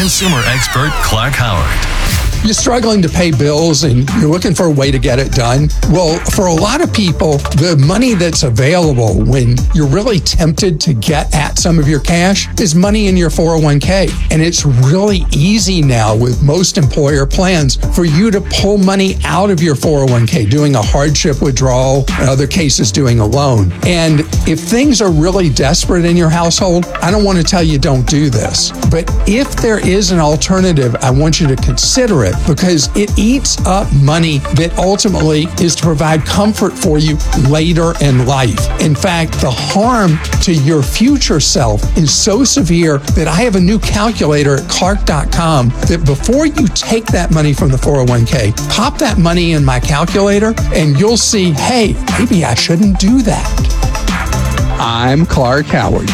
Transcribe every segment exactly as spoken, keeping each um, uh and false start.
consumer expert Clark Howard. You're struggling to pay bills and you're looking for a way to get it done. Well, for a lot of people, the money that's available when you're really tempted to get at some of your cash is money in your four oh one k. And it's really easy now with most employer plans for you to pull money out of your four oh one k, doing a hardship withdrawal, in other cases doing a loan. And if things are really desperate in your household, I don't want to tell you don't do this. But if there is an alternative, I want you to consider it, because it eats up money that ultimately is to provide comfort for you later in life. In fact, the harm to your future self is so severe that I have a new calculator at clark dot com that before you take that money from the four oh one k, pop that money in my calculator and you'll see, hey, maybe I shouldn't do that. I'm Clark Howard.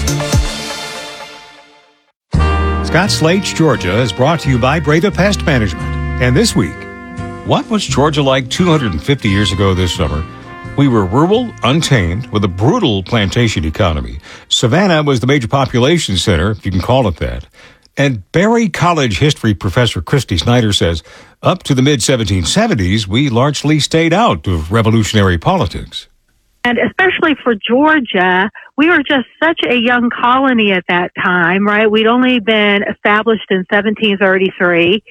Scott Slate's Georgia is brought to you by Breda Pest Management. And this week, what was Georgia like two hundred fifty years ago this summer? We were rural, untamed, with a brutal plantation economy. Savannah was the major population center, if you can call it that. And Berry College history professor Christy Snyder says, up to the mid seventeen seventies, we largely stayed out of revolutionary politics. And especially for Georgia, we were just such a young colony at that time, right? We'd only been established in seventeen thirty-three.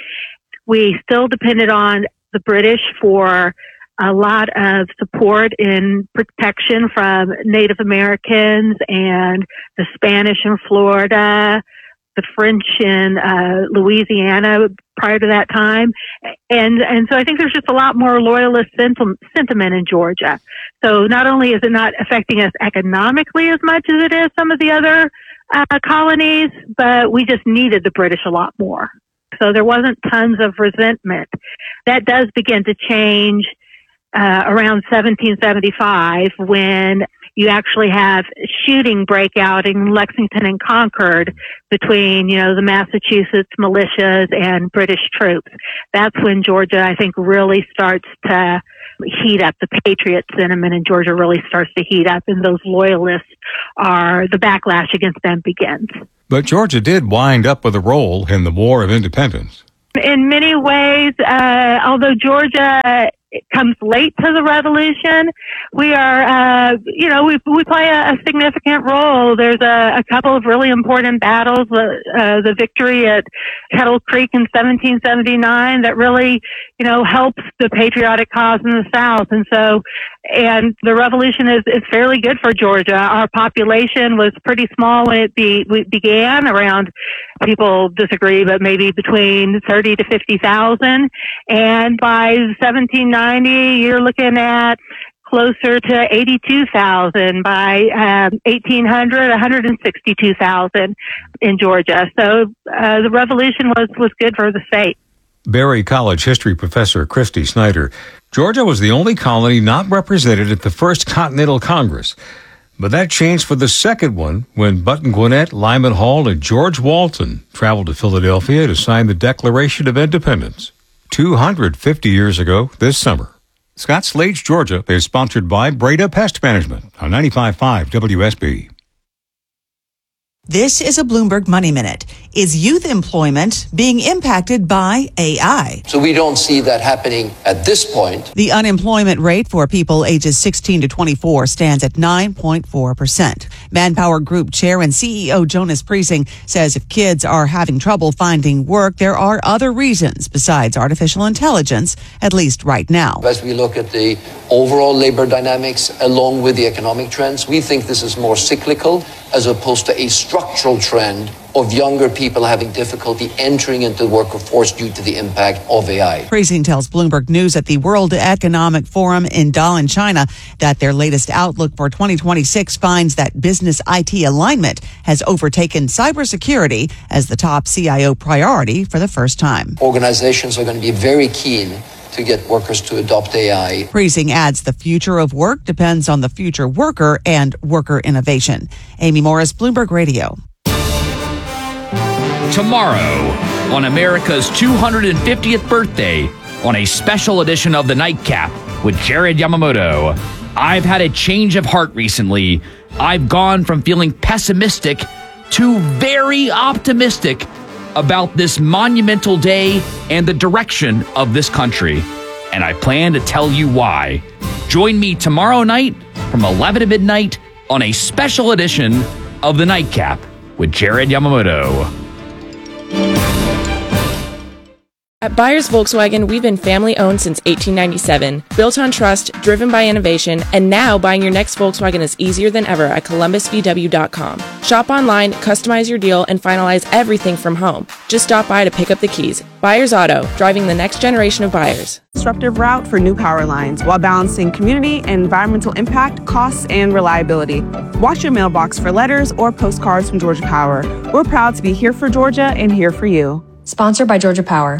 We still depended on the British for a lot of support in protection from Native Americans and the Spanish in Florida, the French in uh, Louisiana prior to that time. And and so I think there's just a lot more loyalist senti- sentiment in Georgia. So not only is it not affecting us economically as much as it is some of the other uh, colonies, but we just needed the British a lot more. So there wasn't tons of resentment. That does begin to change uh, around seventeen seventy-five when you actually have shooting break out in Lexington and Concord between, you know, the Massachusetts militias and British troops. That's when Georgia, I think, really starts to heat up. The patriot sentiment in Georgia really starts to heat up, and those loyalists are, the backlash against them begins. But Georgia did wind up with a role in the War of Independence. In many ways, uh, although Georgia comes late to the revolution, we are, uh, you know, we we play a, a significant role. There's a, a couple of really important battles, uh, uh, the victory at Kettle Creek in seventeen seventy-nine that really, you know, helps the patriotic cause in the South. And so, and the revolution is, is fairly good for Georgia. Our population was pretty small when it be, we began, around, people disagree, but maybe between thirty to fifty thousand. And by seventeen ninety, you're looking at closer to eighty-two thousand. By um, eighteen hundred, one hundred sixty-two thousand in Georgia. So uh, the revolution was, was good for the state. Berry College history professor Christy Snyder. Georgia was the only colony not represented at the first Continental Congress. But that changed for the second one when Button Gwinnett, Lyman Hall, and George Walton traveled to Philadelphia to sign the Declaration of Independence. two hundred fifty years ago this summer. Scott Slate's Georgia is sponsored by Breda Pest Management on ninety-five point five W S B. This is a Bloomberg Money Minute. Is youth employment being impacted by A I? So we don't see that happening at this point. The unemployment rate for people ages sixteen to twenty-four stands at nine point four percent. Manpower Group Chair and C E O Jonas Priesing says if kids are having trouble finding work, there are other reasons besides artificial intelligence, at least right now. As we look at the overall labor dynamics along with the economic trends, we think this is more cyclical as opposed to a structural trend of younger people having difficulty entering into the workforce due to the impact of A I. Priesing tells Bloomberg News at the World Economic Forum in Dalian, China, that their latest outlook for twenty twenty-six finds that business I T alignment has overtaken cybersecurity as the top C I O priority for the first time. Organizations are going to be very keen to get workers to adopt A I. Priesing adds the future of work depends on the future worker and worker innovation. Amy Morris, Bloomberg Radio. Tomorrow, on America's two hundred fiftieth birthday, on a special edition of The Nightcap with Jared Yamamoto. I've had a change of heart recently. I've gone from feeling pessimistic to very optimistic about this monumental day and the direction of this country. And I plan to tell you why. Join me tomorrow night from eleven to midnight on a special edition of The Nightcap with Jared Yamamoto. At Byers Volkswagen, we've been family-owned since eighteen ninety-seven, built on trust, driven by innovation, and now buying your next Volkswagen is easier than ever at columbus v w dot com. Shop online, customize your deal, and finalize everything from home. Just stop by to pick up the keys. Byers Auto, driving the next generation of buyers. Disruptive route for new power lines while balancing community and environmental impact, costs, and reliability. Watch your mailbox for letters or postcards from Georgia Power. We're proud to be here for Georgia and here for you. Sponsored by Georgia Power.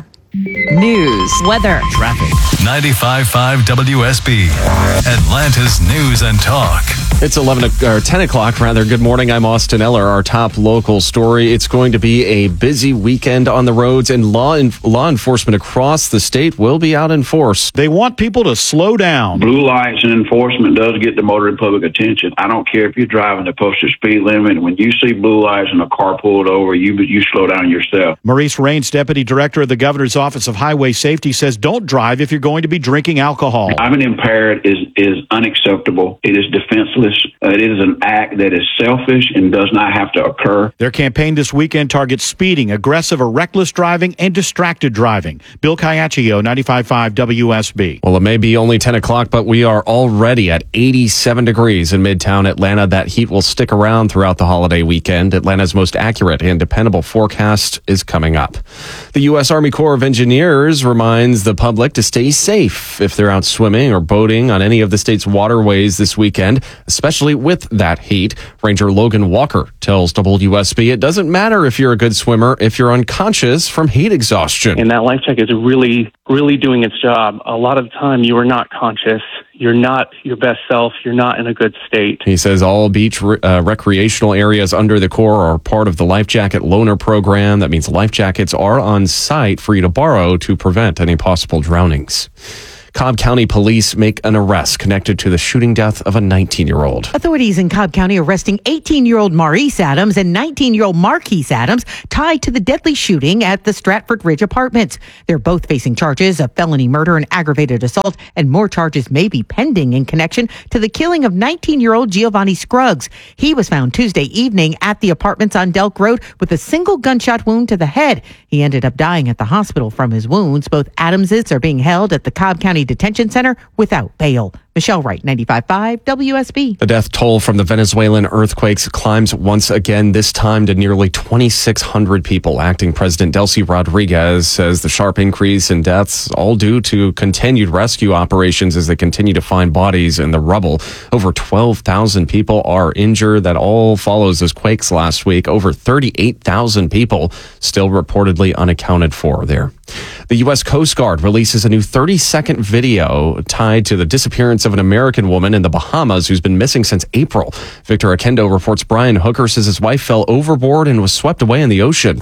News, weather, Traffic. ninety-five point five W S B, Atlanta's News and Talk. It's eleven or ten o'clock, rather. Good morning. I'm Austin Eller. Our top local story. It's going to be a busy weekend on the roads, and law en- law enforcement across the state will be out in force. They want people to slow down. Blue lights and enforcement does get the motoring public attention. I don't care if you're driving the posted speed limit. When you see blue lights and a car pulled over, you you slow down yourself. Maurice Raines, deputy director of the governor's Office of Highway Safety, says don't drive if you're going to be drinking alcohol. Driving impaired is, is unacceptable. It is defenseless. Uh, it is an act that is selfish and does not have to occur. Their campaign this weekend targets speeding, aggressive or reckless driving, and distracted driving. Bill Caiaccio, ninety-five point five W S B. Well, it may be only ten o'clock, but we are already at eighty-seven degrees in Midtown Atlanta. That heat will stick around throughout the holiday weekend. Atlanta's most accurate and dependable forecast is coming up. The U S Army Corps of Engineers reminds the public to stay safe if they're out swimming or boating on any of the state's waterways this weekend, especially with that heat. Ranger Logan Walker tells W S B it doesn't matter if you're a good swimmer if you're unconscious from heat exhaustion. And that life check is really, really doing its job. A lot of the time you are not conscious. You're not your best self. You're not in a good state. He says all beach uh, recreational areas under the Corps are part of the Life Jacket Loaner program. That means life jackets are on site for you to borrow to prevent any possible drownings. Cobb County police make an arrest connected to the shooting death of a nineteen-year-old. Authorities in Cobb County arresting eighteen-year-old Maurice Adams and nineteen-year-old Marquise Adams tied to the deadly shooting at the Stratford Ridge Apartments. They're both facing charges of felony murder and aggravated assault, and more charges may be pending in connection to the killing of nineteen-year-old Giovanni Scruggs. He was found Tuesday evening at the apartments on Delk Road with a single gunshot wound to the head. He ended up dying at the hospital from his wounds. Both Adamses are being held at the Cobb County Detention Center without bail. Michelle Wright, ninety-five point five W S B. The death toll from the Venezuelan earthquakes climbs once again, this time to nearly twenty-six hundred people. Acting President Delcy Rodriguez says the sharp increase in deaths all due to continued rescue operations as they continue to find bodies in the rubble. Over twelve thousand people are injured. That all follows those quakes last week. Over thirty-eight thousand people still reportedly unaccounted for there. The U S Coast Guard releases a new thirty-second video tied to the disappearance of an American woman in the Bahamas who's been missing since April. Victor Akendo reports Brian Hooker says his wife fell overboard and was swept away in the ocean.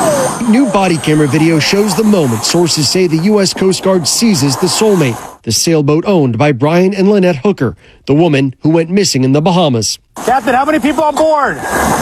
New body camera video shows the moment sources say the U S Coast Guard seizes the Soulmate, the sailboat owned by Brian and Lynette Hooker, the woman who went missing in the Bahamas. Captain, how many people on board?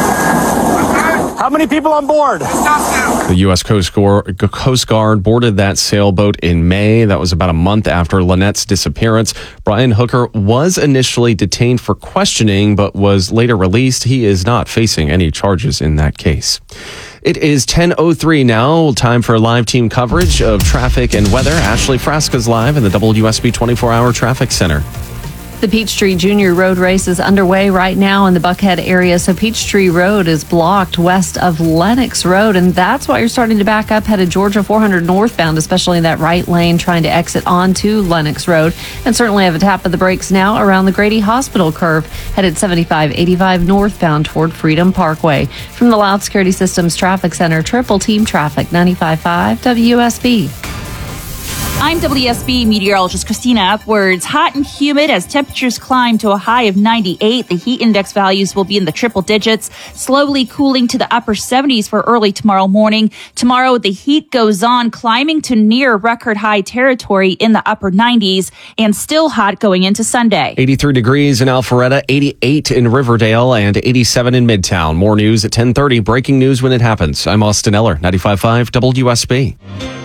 How many people on board? The U S Coast Guard, Coast Guard boarded that sailboat in May. That was about a month after Lynette's disappearance. Brian Hooker was initially detained for questioning, but was later released. He is not facing any charges in that case. It is ten oh three now. Time for live team coverage of traffic and weather. Ashley Frasca's live in the W S B twenty-four hour Traffic Center. The Peachtree Junior Road Race is underway right now in the Buckhead area. So Peachtree Road is blocked west of Lennox Road, and that's why you're starting to back up headed Georgia four hundred northbound, especially in that right lane trying to exit onto Lennox Road. And certainly have a tap of the brakes now around the Grady Hospital curve, headed seventy-five eighty-five northbound toward Freedom Parkway. From the Loud Security Systems Traffic Center, Triple Team Traffic, ninety-five point five W S B. I'm W S B meteorologist Christina Upwards. Hot and humid as temperatures climb to a high of ninety-eight. The heat index values will be in the triple digits, slowly cooling to the upper seventies for early tomorrow morning. Tomorrow, the heat goes on, climbing to near record high territory in the upper nineties, and still hot going into Sunday. eighty-three degrees in Alpharetta, eighty-eight in Riverdale, and eighty-seven in Midtown. More news at ten thirty. Breaking news when it happens. I'm Austin Eller, ninety-five point five W S B.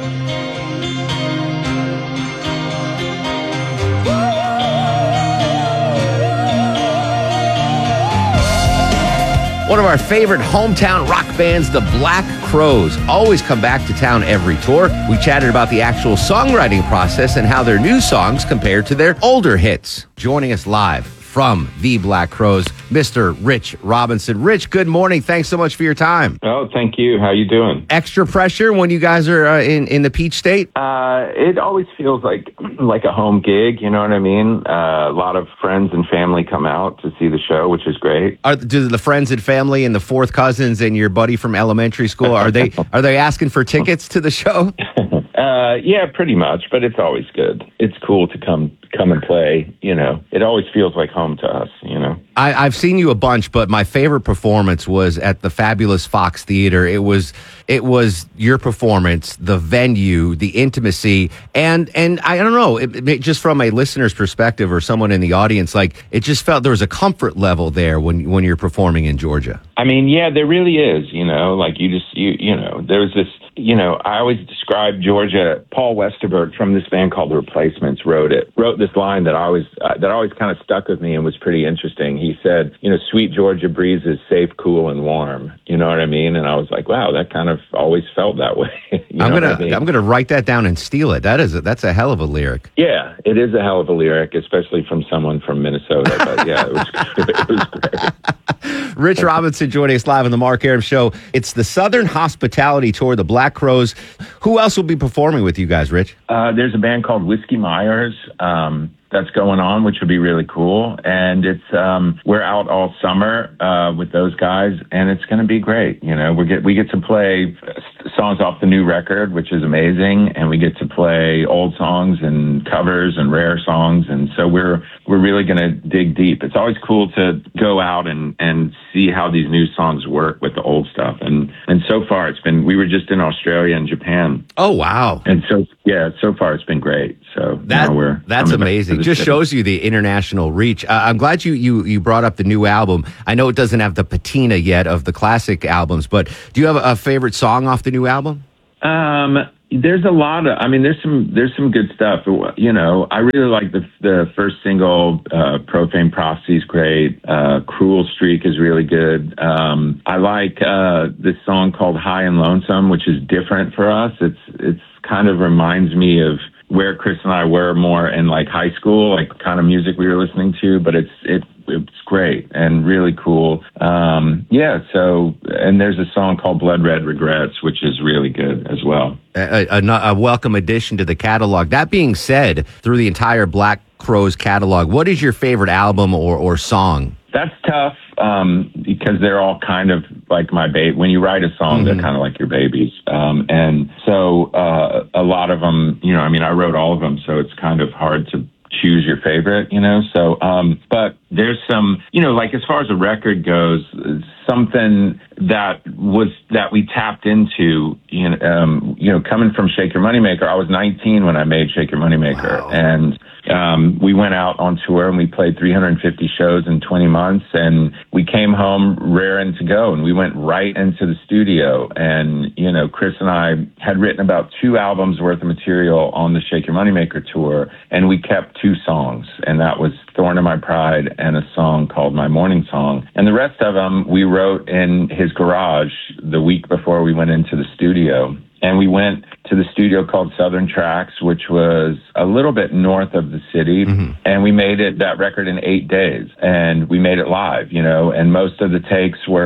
One of our favorite hometown rock bands, the Black Crowes, always come back to town every tour. We chatted about the actual songwriting process and how their new songs compare to their older hits. Joining us live from the Black Crowes, Mister Rich Robinson. Rich, good morning. Thanks so much for your time. Oh, thank you. How you doing? Extra pressure when you guys are uh, in, in the Peach State? Uh, it always feels like like a home gig, you know what I mean? Uh, a lot of friends and family come out to see the show, which is great. Are do the friends and family and the fourth cousins and your buddy from elementary school, are they are they asking for tickets to the show? Uh, yeah, pretty much, but it's always good. It's cool to come come and play, you know. It always feels like home to us, you know. I, I've seen you a bunch, but my favorite performance was at the fabulous Fox Theater. It was it was your performance, the venue, the intimacy, and and I don't know, it, it, just from a listener's perspective or someone in the audience, like it just felt there was a comfort level there when when you're performing in Georgia. I mean, yeah, there really is, you know, like you just, you you know, there's this, you know, I always describe Georgia, Paul Westerberg from this band called The Replacements wrote it, wrote this line that always, uh, that always kind of stuck with me and was pretty interesting. He said, you know, sweet Georgia breeze is safe, cool, and warm. You know what I mean? And I was like, wow, that kind of always felt that way. you I'm know gonna, I mean? I'm gonna write that down and steal it. That is, a, that's a hell of a lyric. Yeah, it is a hell of a lyric, especially from someone from Minnesota. But yeah, it was, it was great. Rich Robinson joining us live on the Mark Arum Show. It's the Southern Hospitality Tour, the Black Crowes. Who else will be performing with you guys, Rich? Uh, there's a band called Whiskey Myers um, that's going on, which would be really cool. And it's um, we're out all summer uh, with those guys, and it's going to be great. You know, we get we get to play songs off the new record, which is amazing, and we get to play old songs and covers and rare songs, and so we're we're really going to dig deep. It's always cool to go out and and see how these new songs work with the old stuff, and and so far it's been. We were just in Australia and Japan. Oh wow! And so yeah, so far it's been great. So that you know, we're that's amazing. Just city. Shows you the international reach. Uh, I'm glad you you you brought up the new album. I know it doesn't have the patina yet of the classic albums, but do you have a, a favorite song off the new album? Um, there's a lot of, I mean, there's some, there's some good stuff. You know, I really like the the first single, uh, Profane Prophecy is great. Uh, Cruel Streak is really good. Um, I like, uh, this song called High and Lonesome, which is different for us. It's, it's kind of reminds me of where Chris and I were more in like high school, like kind of music we were listening to, but it's, it, it's great and really cool. Um, yeah. So, and there's a song called Blood Red Regrets, which is really good as well. A, a, a welcome addition to the catalog. That being said, through the entire Black Crowes catalog, what is your favorite album or, or song? That's tough um, because they're all kind of like my baby. When you write a song, mm-hmm. they're kind of like your babies. Um, and so uh, a lot of them, you know, I mean, I wrote all of them, so it's kind of hard to choose your favorite, you know? So, um, but there's some, you know, like as far as a record goes, something that was, that we tapped into, you know, um, you know, coming from Shake Your Moneymaker. I was nineteen when I made Shake Your Moneymaker. Wow. And, um, we went out on tour and we played three hundred fifty shows in twenty months, and we came home raring to go, and we went right into the studio. And, you know, Chris and I had written about two albums worth of material on the Shake Your Moneymaker tour, and we kept two songs, and that was Thorn in My Pride and a song called My Morning Song. And the rest of them we wrote in his garage the week before we went into the studio. And we went to the studio called Southern Tracks, which was a little bit north of the city. Mm-hmm. And we made it, that record in eight days. And we made it live, you know, and most of the takes were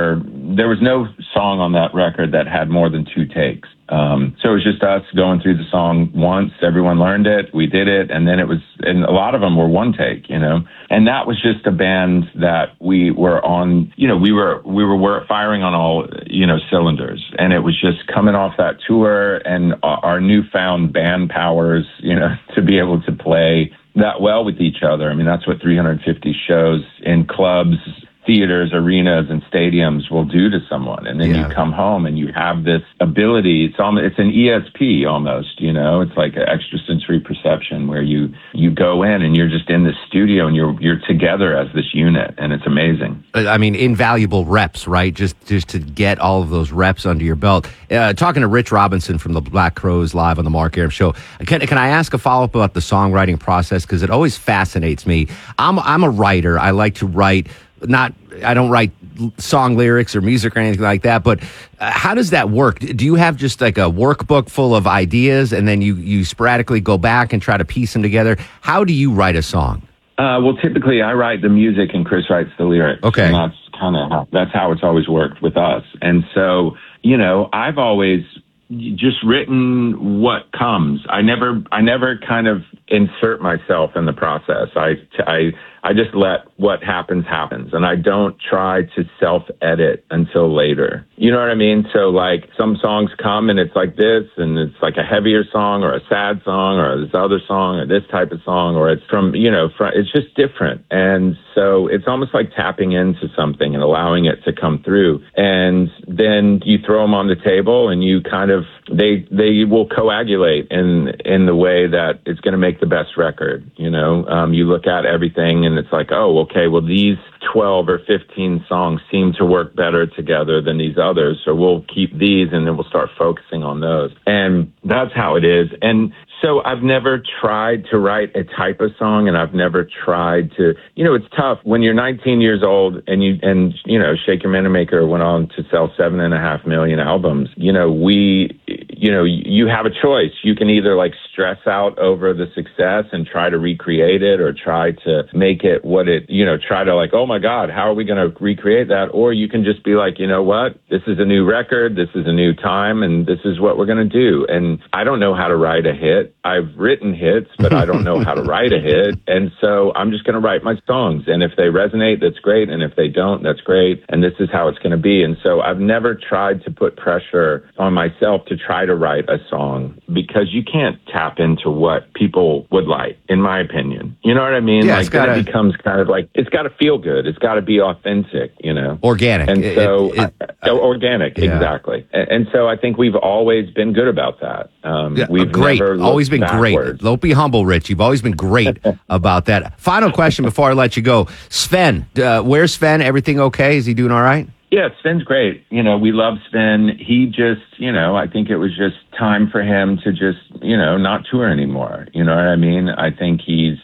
there was no song on that record that had more than two takes. Um, so it was just us going through the song once. Everyone learned it. We did it. And then it was, and a lot of them were one take, you know, and that was just a band that we were on, you know, we were, we were, were firing on all, you know, cylinders, and it was just coming off that tour and our newfound band powers, you know, to be able to play that well with each other. I mean, that's what three hundred fifty shows in clubs, theaters, arenas, and stadiums will do to someone. And then Yeah. you come home and you have this ability. It's almost, it's an E S P almost, you know, it's like an extrasensory perception where you, you go in and you're just in the studio and you're, you're together as this unit, and it's amazing. I mean, invaluable reps, right? Just just to get all of those reps under your belt. Uh, talking to Rich Robinson from the Black Crowes live on the Mark Arum Show. Can, can I ask a follow-up about the songwriting process? Because it always fascinates me. I'm I'm a writer. I like to write. Not, I don't write song lyrics or music or anything like that, but uh, how does that work? Do you have just like a workbook full of ideas and then you, you sporadically go back and try to piece them together? How do you write a song? Uh, well, typically I write the music and Chris writes the lyrics. Okay. And that's kind of how, that's how it's always worked with us. And so, you know, I've always just written what comes. I never, I never kind of insert myself in the process. I, I, I just let what happens happens, and I don't try to self-edit until later. You know what I mean? So like some songs come and it's like this, and it's like a heavier song or a sad song or this other song or this type of song, or it's from, you know, from, it's just different. And so it's almost like tapping into something and allowing it to come through. And then you throw them on the table and you kind of, they, they will coagulate in, in the way that it's going to make the best record. You know, um, you look at everything and it's like, oh, okay, well, these twelve or fifteen songs seem to work better together than these others. So we'll keep these and then we'll start focusing on those. And that's how it is. And so I've never tried to write a type of song, and I've never tried to, you know, it's tough when you're nineteen years old and you, and, you know, Shake Your Manomaker went on to sell seven and a half million albums. You know, we, you know, you have a choice. You can either like stress out over the success and try to recreate it, or try to make it what it, you know, try to like, oh my God, how are we going to recreate that? Or you can just be like, you know what, this is a new record. This is a new time, and this is what we're going to do. And I don't know how to write a hit. I've written hits, but I don't know how to write a hit. And so I'm just going to write my songs. And if they resonate, that's great. And if they don't, that's great. And this is how it's going to be. And so I've never tried to put pressure on myself to try to write a song, because you can't tap into what people would like, in my opinion. You know what I mean? Yeah, like it's gotta, then it becomes kind of like, it's got to feel good. It's got to be authentic, you know? Organic. And It- so, it- it- I, organic, Yeah. exactly. And, and so I think we've always been good about that. Um, Yeah, we've great. never Always been looked great. backwards. Don't be humble, Rich. You've always been great about that. Final question before I let you go. Sven, uh, where's Sven? Everything okay? Is he doing all right? Yeah, Sven's great. You know, we love Sven. He just, you know, I think it was just time for him to just, you know, not tour anymore. You know what I mean? I think he's